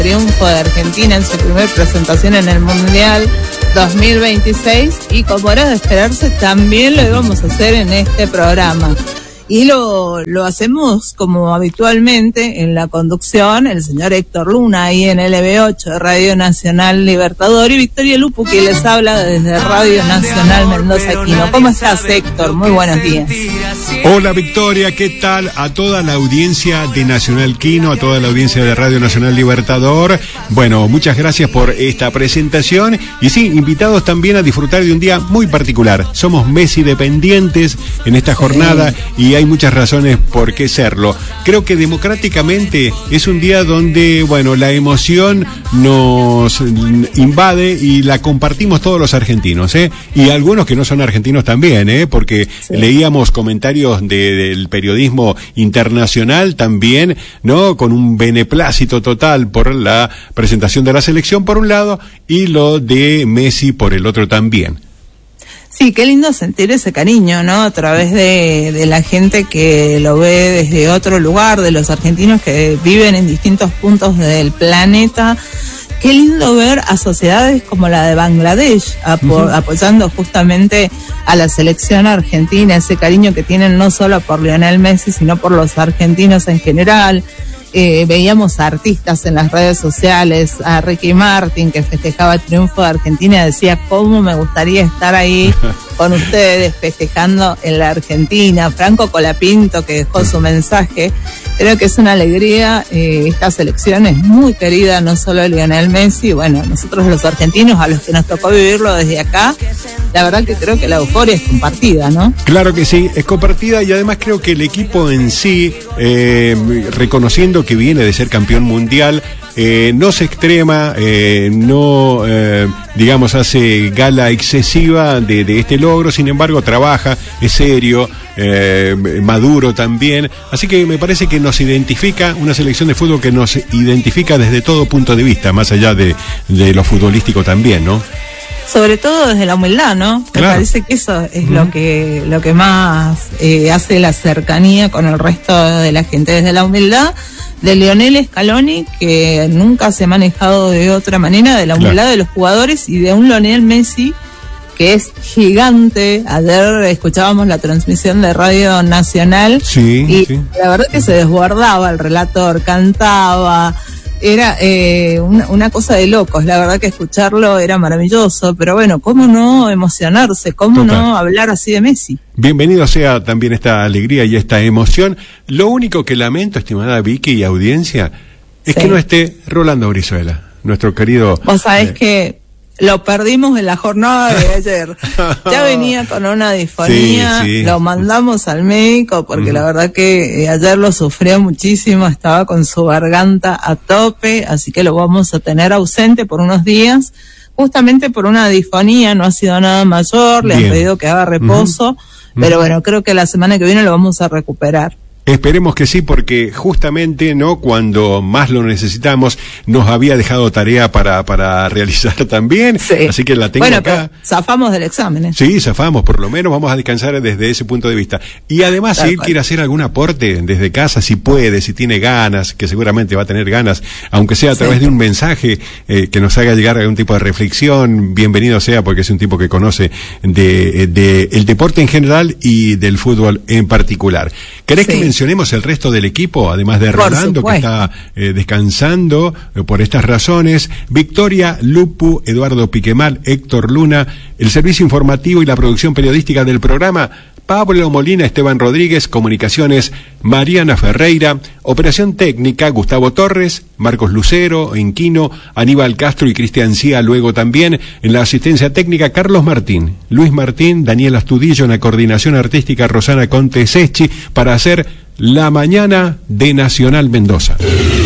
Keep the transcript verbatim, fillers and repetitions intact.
triunfo de Argentina en su primera presentación en el Mundial dos mil veintiséis, y como era de esperarse también lo íbamos a hacer en este programa. Y lo, lo hacemos como habitualmente en la conducción, el señor Héctor Luna, ahí en L B ocho de Radio Nacional Libertador, y Victoria Lupu, que les habla desde Radio Nacional Mendoza Quino. ¿Cómo estás, Héctor? Muy buenos días. Hola, Victoria, ¿qué tal? A toda la audiencia de Nacional Quino, a toda la audiencia de Radio Nacional Libertador. Bueno, muchas gracias por esta presentación. Y sí, invitados también a disfrutar de un día muy particular. Somos Messi dependientes en esta jornada, y hay muchas razones por qué serlo. Creo que democráticamente es un día donde, bueno, la emoción nos invade y la compartimos todos los argentinos, ¿eh? Y algunos que no son argentinos también, ¿eh? Porque sí, leíamos comentarios de, del periodismo internacional también, ¿no? Con un beneplácito total por la presentación de la selección por un lado y lo de Messi por el otro también. Sí, qué lindo sentir ese cariño, ¿no? A través de, de la gente que lo ve desde otro lugar, de los argentinos que viven en distintos puntos del planeta. Qué lindo ver a sociedades como la de Bangladesh apo- uh-huh. apoyando justamente a la selección argentina, ese cariño que tienen no solo por Lionel Messi, sino por los argentinos en general. Eh, veíamos a artistas en las redes sociales, a Ricky Martin, que festejaba el triunfo de Argentina, decía, cómo me gustaría estar ahí con ustedes festejando en la Argentina. Franco Colapinto, que dejó su mensaje. Creo que es una alegría, eh, esta selección es muy querida, no solo Lionel Messi, bueno, nosotros los argentinos, a los que nos tocó vivirlo desde acá, la verdad que creo que la euforia es compartida, ¿no? Claro que sí, es compartida, y además creo que el equipo en sí, eh, reconociendo que viene de ser campeón mundial, eh, no se extrema, eh, no, eh, digamos, hace gala excesiva de, de este logro, sin embargo trabaja, es serio, eh, maduro también, así que me parece que nos identifica, una selección de fútbol que nos identifica desde todo punto de vista, más allá de, de lo futbolístico también, ¿no? Sobre todo desde la humildad, ¿no? Claro. Me parece que eso es uh-huh. lo que lo que más eh, hace la cercanía con el resto de la gente, desde la humildad de Lionel Scaloni, que nunca se ha manejado de otra manera, de la humildad claro. de los jugadores, y de un Lionel Messi que es gigante. Ayer escuchábamos la transmisión de Radio Nacional, sí, y sí. la verdad que se desbordaba el relator, cantaba. Era eh, una, una cosa de locos, la verdad que escucharlo era maravilloso, pero bueno, ¿cómo no emocionarse? ¿Cómo Total. no hablar así de Messi? Bienvenido sea también esta alegría y esta emoción. Lo único que lamento, estimada Vicky y audiencia, es sí. que no esté Rolando Brizuela, nuestro querido... Vos sabés eh, que lo perdimos en la jornada de ayer. Ya venía con una disfonía, sí, sí. lo mandamos al médico porque uh-huh. la verdad que ayer lo sufrió muchísimo, estaba con su garganta a tope, así que lo vamos a tener ausente por unos días, justamente por una disfonía, no ha sido nada mayor, le Bien. han pedido que haga reposo, uh-huh. pero bueno, creo que la semana que viene lo vamos a recuperar. Esperemos que sí, porque justamente, ¿no?, cuando más lo necesitamos, nos había dejado tarea para, para realizar también, sí. así que la tengo bueno, acá. Pero zafamos del examen, ¿eh? Sí, zafamos, por lo menos vamos a descansar desde ese punto de vista. Y además, Tal si él cual. quiere hacer algún aporte desde casa, si puede, si tiene ganas, que seguramente va a tener ganas, aunque sea a través sí. de un mensaje eh, que nos haga llegar algún tipo de reflexión, bienvenido sea, porque es un tipo que conoce de, de el deporte en general y del fútbol en particular. ¿Querés sí. que mencionemos el resto del equipo, además de Rolando, que está eh, descansando eh, por estas razones? Victoria Lupu, Eduardo Piquemal, Héctor Luna, el servicio informativo y la producción periodística del programa, Pablo Molina, Esteban Rodríguez, Comunicaciones, Mariana Ferreira, Operación Técnica, Gustavo Torres, Marcos Lucero, Enquino, Aníbal Castro y Cristian Cía, luego también en la asistencia técnica, Carlos Martín, Luis Martín, Daniel Astudillo, en la coordinación artística, Rosana Conte Seschi, para hacer La Mañana de Nacional Mendoza.